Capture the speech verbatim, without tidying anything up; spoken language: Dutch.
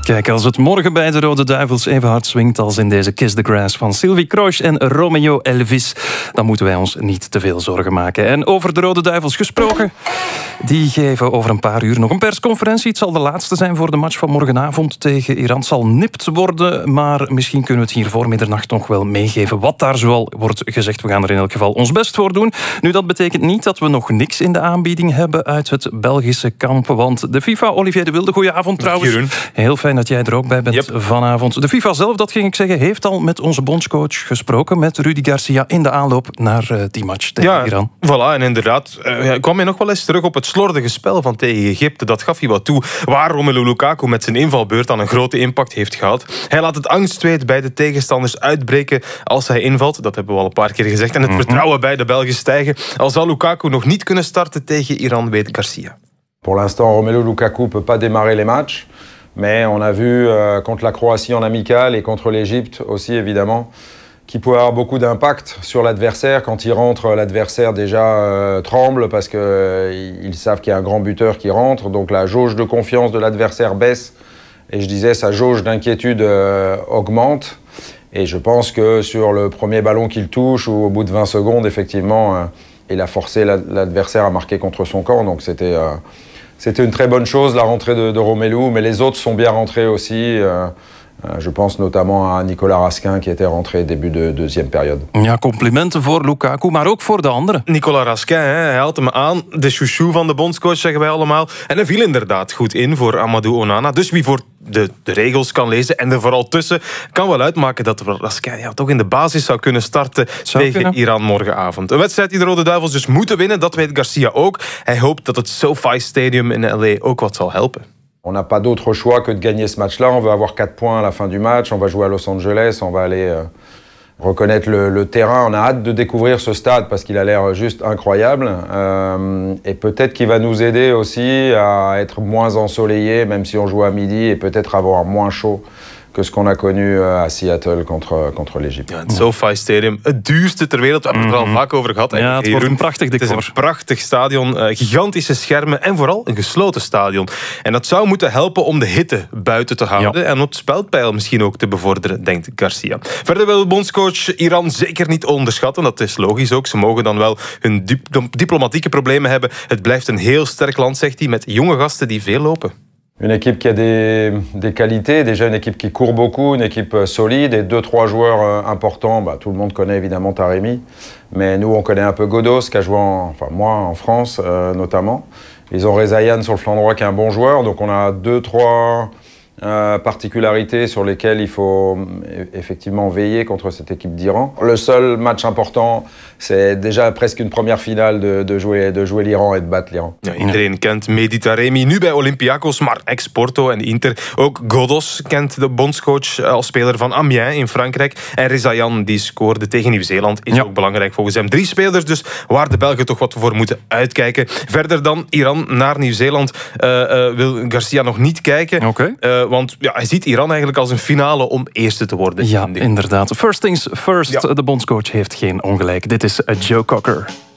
Kijk, als het morgen bij de Rode Duivels even hard swingt als in deze Kiss the Grass van Sylvie Kroijs en Romeo Elvis, dan moeten wij ons niet te veel zorgen maken. En over de Rode Duivels gesproken, die geven over een paar uur nog een persconferentie. Het zal de laatste zijn voor de match van morgenavond tegen Iran. Het zal nipt worden, maar misschien kunnen we het hier voor middernacht nog wel meegeven wat daar zoal wordt gezegd. We gaan er in elk geval ons best voor doen. Nu, dat betekent niet dat we nog niks in de aanbieding hebben uit het Belgische kamp, want de FIFA, Olivier de Wilde, goedenavond trouwens. Jeroen. Heel fijn dat jij er ook bij bent yep. vanavond. De FIFA zelf, dat ging ik zeggen, heeft al met onze bondscoach gesproken, met Rudi Garcia, in de aanloop naar uh, die match tegen ja, Iran. Voilà, en inderdaad, uh, kwam hij nog wel eens terug op het slordige spel van tegen Egypte. Dat gaf hij wat toe, waar Romelu Lukaku met zijn invalbeurt dan een grote impact heeft gehad. Hij laat het angstzweet bij de tegenstanders uitbreken als hij invalt. Dat hebben we al een paar keer gezegd. En het mm-hmm. vertrouwen bij de Belgen stijgen. Al zal Lukaku nog niet kunnen starten tegen Iran, weet Garcia. Pour l'instant, Romelu Lukaku peut pas démarrer les matchs. Mais on a vu euh, contre la Croatie en amical et contre l'Égypte aussi, évidemment, qu'il pouvait avoir beaucoup d'impact sur l'adversaire. Quand il rentre, l'adversaire déjà euh, tremble parce qu'ils euh, savent qu'il y a un grand buteur qui rentre. Donc la jauge de confiance de l'adversaire baisse. Et je disais, sa jauge d'inquiétude euh, augmente. Et je pense que sur le premier ballon qu'il touche, ou au bout de vingt secondes, effectivement, euh, il a forcé l'adversaire à marquer contre son camp. Donc c'était... Euh, C'était une très bonne chose, la rentrée de, de Romelu, mais les autres sont bien rentrés aussi. Euh, je pense notamment à Nicolas Raskin, qui était rentré début de deuxième période. Ja, complimenten voor Lukaku, maar ook voor de anderen. Nicolas Raskin, hè, hij haalt hem aan. De chouchou van de bondscoach, zeggen wij allemaal. En hij viel inderdaad goed in voor Amadou Onana. Dus wie voor de, de regels kan lezen en er vooral tussen, kan wel uitmaken dat Raskin ja, toch in de basis zou kunnen starten zou tegen kunnen. Iran morgenavond. Een wedstrijd die de Rode Duivels dus moeten winnen, dat weet Garcia ook. Hij hoopt dat het SoFi Stadium in L A ook wat zal helpen. On n'a pas d'autre choix que de gagner ce match-là. On veut avoir quatre points à la fin du match. On va jouer à Los Angeles. On va aller euh, reconnaître le, le terrain. On a hâte de découvrir ce stade parce qu'il a l'air juste incroyable. Euh, et peut-être qu'il va nous aider aussi à être moins ensoleillé, même si on joue à midi, et peut-être avoir moins chaud que ce qu'on a connu à Seattle contre, contre l'Égypte. Ja, het SoFi Stadium, het duurste ter wereld. We hebben het er al vaak over gehad. Ja, het wordt een prachtig decor. Het is een prachtig stadion, gigantische schermen en vooral een gesloten stadion. En dat zou moeten helpen om de hitte buiten te houden ja. en het spelpeil misschien ook te bevorderen, denkt Garcia. Verder wil de bondscoach Iran zeker niet onderschatten. Dat is logisch ook. Ze mogen dan wel hun dip- diplomatieke problemen hebben. Het blijft een heel sterk land, zegt hij, met jonge gasten die veel lopen. Une équipe qui a des, des qualités, déjà une équipe qui court beaucoup, une équipe solide et deux, trois joueurs euh, importants. Bah, tout le monde connaît évidemment Taremi, mais nous on connaît un peu Godos, qui a joué, en, enfin moi en France euh, notamment. Ils ont Rezaïan sur le flanc droit qui est un bon joueur, donc on a deux, trois euh, particularités sur lesquelles il faut effectivement veiller contre cette équipe d'Iran. Le seul match important, c'est déjà presque une première finale de, de jouer, de jouer l'Iran et de battre l'Iran. Ja, iedereen kent Mehdi Taremi, nu bij Olympiakos, maar ex-Porto en Inter. Ook Godos kent de bondscoach als speler van Amiens in Frankrijk. En Rezaïan, die scoorde tegen Nieuw-Zeeland, is ja. ook belangrijk volgens hem. Drie spelers dus, waar de Belgen toch wat voor moeten uitkijken. Verder dan Iran naar Nieuw-Zeeland uh, uh, wil Garcia nog niet kijken. Okay. Uh, want ja, hij ziet Iran eigenlijk als een finale om eerste te worden. Ja, inderdaad. First things first, ja. de bondscoach heeft geen ongelijk. Dit is Joe Cocker.